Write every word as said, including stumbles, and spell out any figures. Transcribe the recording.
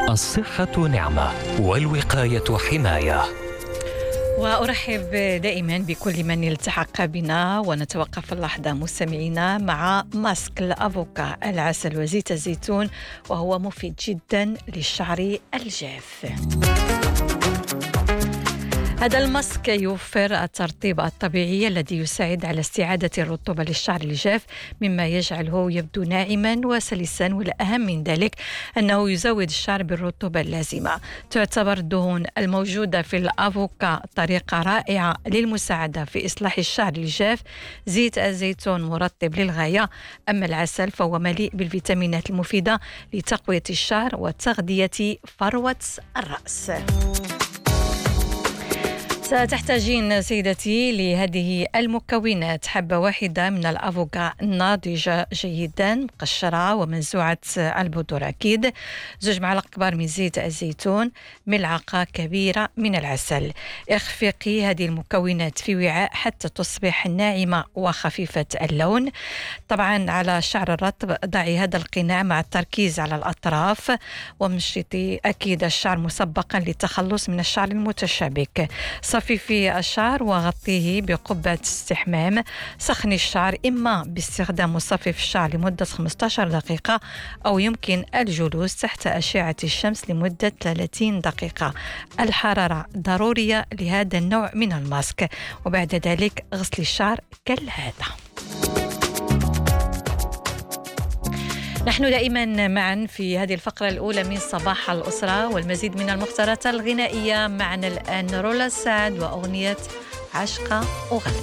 الصحة نعمة والوقاية حماية. وأرحب دائما بكل من يلتحق بنا، ونتوقف اللحظة مستمعينا مع ماسك الأفوكا العسل وزيت الزيتون، وهو مفيد جدا للشعر الجاف. هذا الماسك يوفر الترطيب الطبيعي الذي يساعد على استعادة الرطوبة للشعر الجاف، مما يجعله يبدو ناعما وسلسا، والأهم من ذلك أنه يزود الشعر بالرطوبة اللازمة. تعتبر الدهون الموجودة في الأفوكا طريقة رائعة للمساعدة في إصلاح الشعر الجاف. زيت الزيتون مرطب للغاية، أما العسل فهو مليء بالفيتامينات المفيدة لتقوية الشعر وتغذية فروة الرأس. ستحتاجين سيدتي لهذه المكونات: حبة واحدة من الأفوكا ناضجة جيدا مقشرة ومنزوعة البذور أكيد، زوج معلقة كبار من زيت الزيتون، ملعقة كبيرة من العسل. اخفقي هذه المكونات في وعاء حتى تصبح ناعمة وخفيفة اللون. طبعا على الشعر الرطب ضعي هذا القناع مع التركيز على الأطراف، ومشطي أكيد الشعر مسبقا للتخلص من الشعر المتشابك. صففي الشعر وغطيه بقبعة استحمام. سخني الشعر إما باستخدام مصفف الشعر لمدة خمسة عشر دقيقة، أو يمكن الجلوس تحت أشعة الشمس لمدة ثلاثين دقيقة. الحرارة ضرورية لهذا النوع من الماسك. وبعد ذلك غسل الشعر كالعادة. نحن دائما معا في هذه الفقرة الأولى من صباح الأسرة، والمزيد من المختارات الغنائية. معنا الآن رولا سعد وأغنية عشقة وغلا.